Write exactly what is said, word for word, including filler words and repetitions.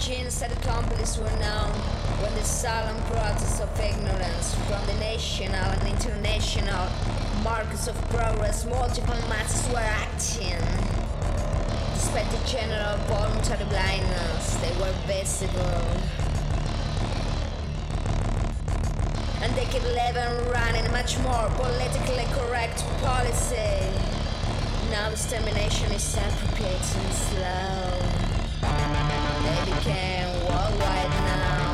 margins and accomplices were known when the solemn process of ignorance from the national and international markets of progress multiple masses were acting. Despite the general voluntary blindness, they were visible. And they keep living running a much more politically correct policy. Now extermination is appropriate and slow. They became worldwide